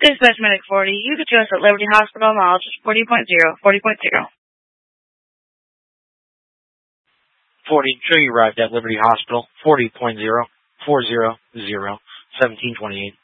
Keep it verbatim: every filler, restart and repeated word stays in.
Dispatch Medic forty, you could join us at Liberty Hospital, mileage forty point zero, forty point zero. forty, show you arrived at Liberty Hospital, forty point zero, four zero zero, seventeen twenty-eight.